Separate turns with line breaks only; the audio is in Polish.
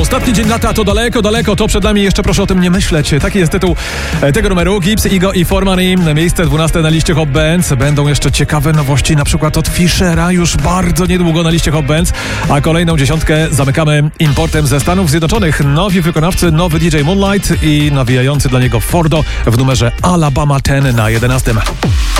Ostatni dzień lata to daleko, daleko, to przed nami, jeszcze proszę o tym nie myśleć. Taki jest tytuł tego numeru. Gibbs, Igo i Formani. Miejsce 12 na liście Hot Bands. Będą jeszcze ciekawe nowości, na przykład od Fishera, już bardzo niedługo na liście Hot Bands. A kolejną 10 zamykamy importem ze Stanów Zjednoczonych. Nowi wykonawcy, nowy DJ Moonlight i nawijający dla niego Fordo w numerze Alabama 10 na 11.